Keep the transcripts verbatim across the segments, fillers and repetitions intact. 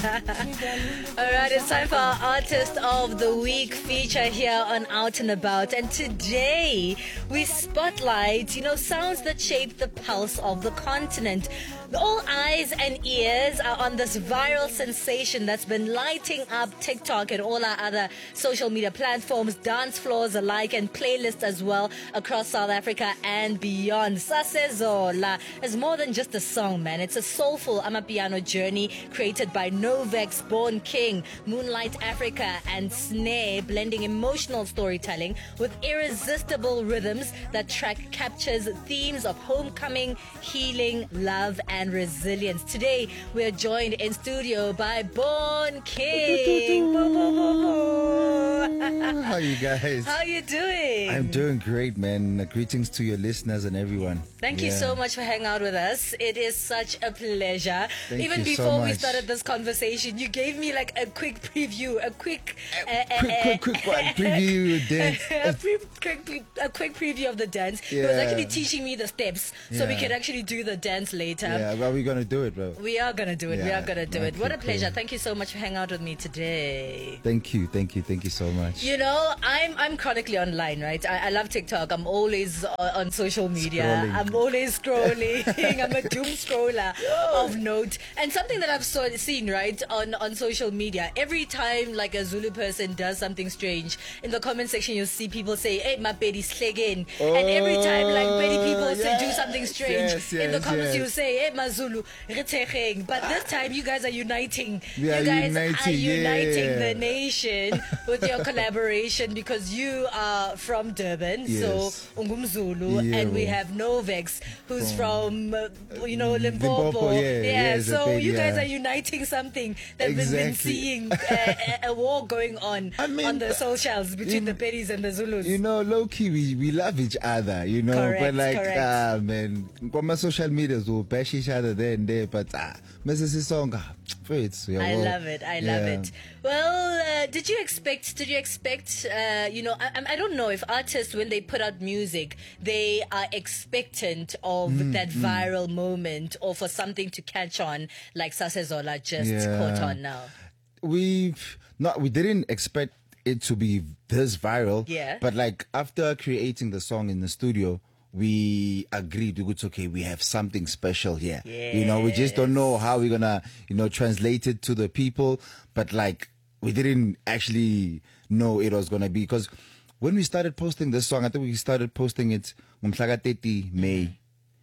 Alright, it's time for our Artist of the Week feature here on Out and About. And today we spotlight, you know, sounds that shape the pulse of the continent. All eyes and ears are on this viral sensation that's been lighting up TikTok and all our other social media platforms, dance floors alike, and playlists as well across South Africa and beyond. Sasezola is more than just a song, man. It's a soulful amapiano journey created by Novex, Born King, Moonlight Africa, and Snare, blending emotional storytelling with irresistible rhythms. That track captures themes of homecoming, healing, love, and and resilience. Today we are joined in studio by Born King. How you guys? How you doing? I'm doing great, man. Greetings to your listeners and everyone. Thank yeah. you so much for hanging out with us. It is such a pleasure. Thank Even you before so we much. started this conversation, you gave me like a quick preview, a quick, uh, uh, quick, uh, quick, quick, quick preview dance. a, pre- quick, a quick preview of the dance. Yeah. He was actually teaching me the steps, so Yeah. we can actually do the dance later. Yeah, well, we're gonna do it, bro. We are gonna do it. Yeah. We are gonna do Okay, it. What a pleasure! cool. Thank you so much for hanging out with me today. Thank you, thank you, thank you so much. You know, I'm I'm chronically online, right? I, I love TikTok. I'm always on, on social media. Scrolling. I'm always scrolling. I'm a doom scroller of note. And something that I've saw, seen, right, on, on social media, every time like a Zulu person does something strange, in the comment section you'll see people say, "Hey, my baby's slegen." Oh, and every time like Betty people say do yes, something strange, yes, in the yes, comments yes. you'll say, "Hey, my Zulu, ritshegeng." But this time you guys are uniting. We you are guys uniting, are uniting yeah. the nation with your collaboration because you are from Durban, Yes. so Ungumzulu, Yeah. and we have Novex, who's from, uh, you know, Limpopo. Limpopo, yeah, yeah, it's a so bit, you guys yeah. are uniting something that we've been Exactly. seeing uh, a, a war going on I mean, on the socials between in- the Pedis and the Zulus. You know, low key, we, we love each other, you know, Correct, but like, correct. ah, man, on my social medias, we'll bash each other there and there, but ah, Missus Song, ah, it's, yeah, I well, love it. I love yeah. it. Well, uh, did you expect? Did you expect? Uh, you know, I, I don't know if artists, when they put out music, they are expectant of Mm, that viral moment or for something to catch on, like Sasezola just Yeah. caught on now. we not we didn't expect it to be this viral. Yeah. But like after creating the song in the studio, we agreed it's okay, we have something special here. You know, we just don't know how we're gonna, you know, translate it to the people. But like we didn't actually know it was gonna be, because when we started posting this song, I think we started posting it on thirty May.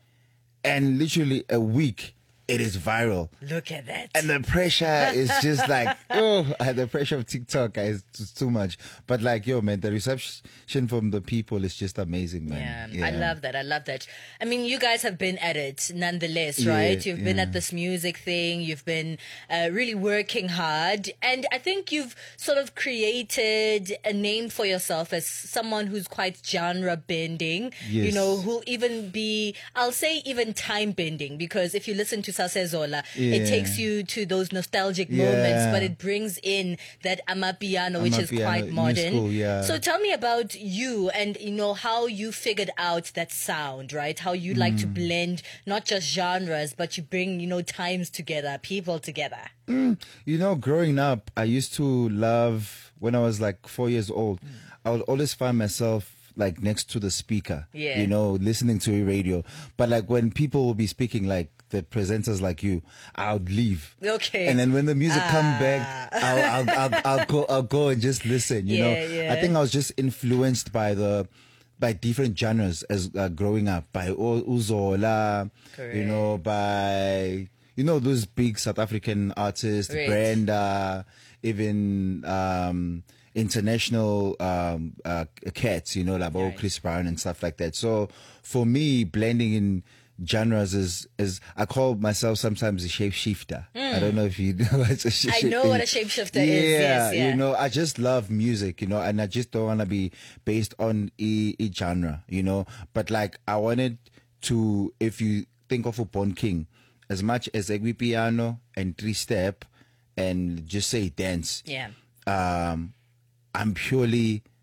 And literally a week it is viral. Look at that. And the pressure is just like, oh, the pressure of TikTok is just too much. But like, yo, man, the reception from the people is just amazing, man. Yeah, I love that. I love that. I mean, you guys have been at it nonetheless, Yeah, right? You've been yeah. at this music thing. You've been uh, really working hard. And I think you've sort of created a name for yourself as someone who's quite genre bending, you Yes. know, who'll even be, I'll say even time bending, because if you listen to Sasezola, it Yeah. takes you to those nostalgic Yeah. moments, but it brings in that amapiano, which is Amapiano, quite new modern. school, yeah. So tell me about you and, you know, how you figured out that sound, right? How you like to blend not just genres, but you bring, you know, times together, people together. You know, growing up, I used to love, when I was like four years old, I would always find myself like next to the speaker, Yeah. you know, listening to a radio. But like when people will be speaking, like the presenters like you, I would leave. Okay. And then when the music come Ah. back, I'll, I'll, I'll, I'll go, I'll go and just listen, you know. Yeah, yeah. I think I was just influenced by the, by different genres as uh, growing up, by U- Uzola, you know, by, you know, those big South African artists, Right. Brenda, even, um, international um uh cats, you know, like oh, Right. Chris Brown and stuff like that. So for me, blending in genres is is I call myself sometimes a shapeshifter. I don't know if you know what a I shapeshifter know what a shapeshifter yeah, is. Yes, yeah. you know, I just love music, you know, and I just don't want to be based on a, a genre, you know. But like I wanted to, if you think of a Born King, as much as Egwi piano and three step and just say dance, Yeah. um, I'm purely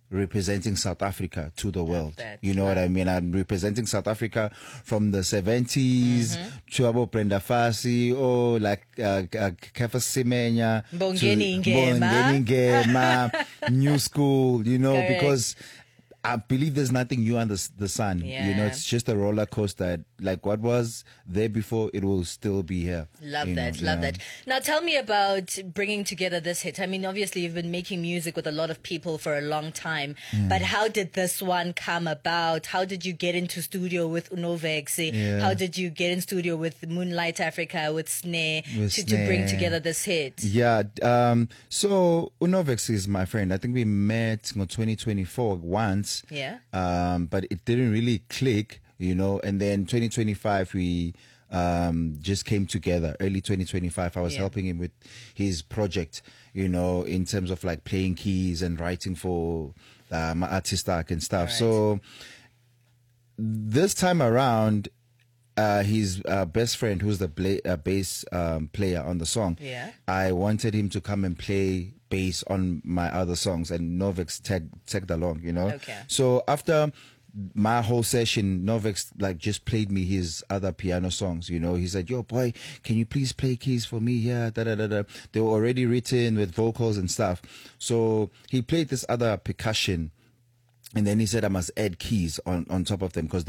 representing South Africa to the world. that. You know what I mean? I'm representing South Africa from the seventies to Abo Brenda Fassie, or like uh, uh, Kefa Semenya, to Bongeni Ngema. Bongeni Ngema, New School, you know, Correct. because I believe there's nothing new under s- the sun. You know, Yeah. it's just a roller coaster. Like what was there before, it will still be here. Love you that, know, love yeah. that. Now tell me about bringing together this hit. I mean, obviously you've been making music with a lot of people for a long time, but how did this one come about? How did you get into studio with Unovex? Yeah. How did you get in studio with Moonlight Africa, with Snare, With to, to bring Snare. together this hit? Yeah. Um, so Unovex is my friend. I think we met in twenty twenty-four once. Yeah. Um, but it didn't really click, you know. And then twenty twenty-five, we um, just came together. Early twenty twenty-five, I was Yeah. helping him with his project, you know, in terms of like playing keys and writing for uh, my artist arc and stuff. Right. So this time around, uh, his uh, best friend, who's the bla- uh, bass um, player on the song, Yeah. I wanted him to come and play bass on my other songs, and Novex tag- tagged along, you know. Okay. So after my whole session, Novex like just played me his other piano songs, you know. He said, "Yo, boy, can you please play keys for me here?" Da da da da. They were already written with vocals and stuff. So he played this other percussion, and then he said I must add keys on on top of them because